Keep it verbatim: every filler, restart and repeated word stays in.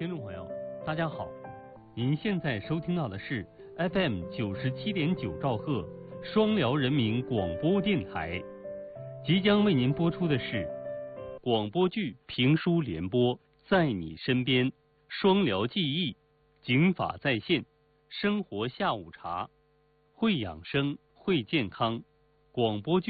听众朋友，大家好，您现在收听到的是 F M 九十七点九兆赫双辽人民广播电台，即将为您播出的是广播剧评书联播《在你身边》，双辽记忆，警法在线，生活下午茶，会养生，会健康，广播剧。